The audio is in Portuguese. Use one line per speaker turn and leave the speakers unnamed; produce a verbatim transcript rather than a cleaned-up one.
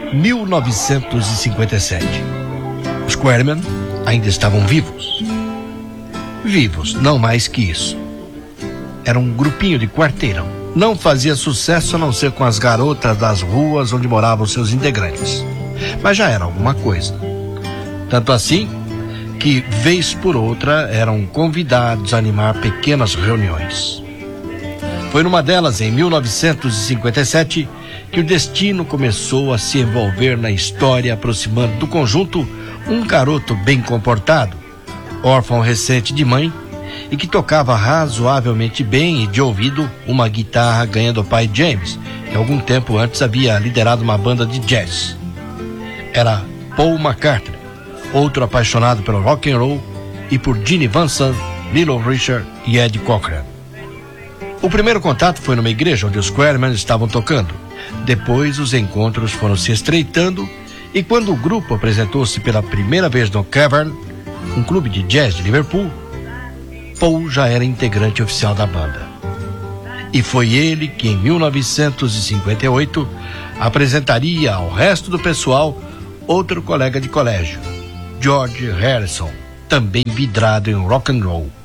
mil novecentos e cinquenta e sete. Os Quarrymen ainda estavam vivos. Vivos, não mais que isso. Era um grupinho de quarteirão. Não fazia sucesso a não ser com as garotas das ruas onde moravam seus integrantes. Mas já era alguma coisa. Tanto assim que, vez por outra, eram convidados a animar pequenas reuniões. Foi numa delas, em mil novecentos e cinquenta e sete, que o destino começou a se envolver na história, aproximando do conjunto um garoto bem comportado, órfão recente de mãe, e que tocava razoavelmente bem e de ouvido uma guitarra ganha do pai James, que algum tempo antes havia liderado uma banda de jazz. Era Paul McCartney, outro apaixonado pelo rock and roll e por Ginny Van Sant, Little Richard e Ed Cochran. O primeiro contato foi numa igreja onde os Quarrymen estavam tocando. Depois os encontros foram se estreitando e quando o grupo apresentou-se pela primeira vez no Cavern, um clube de jazz de Liverpool, Paul já era integrante oficial da banda. E foi ele que, em mil novecentos e cinquenta e oito, apresentaria ao resto do pessoal outro colega de colégio, George Harrison, também vidrado em rock and roll.